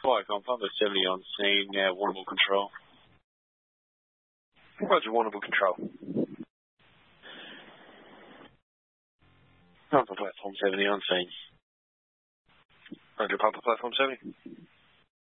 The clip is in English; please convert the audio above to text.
Flight Papa 70 on scene, Warrnambool Control. Roger, Warrnambool Control. Papa Platform 70 on scene. Roger, Papa Platform 70.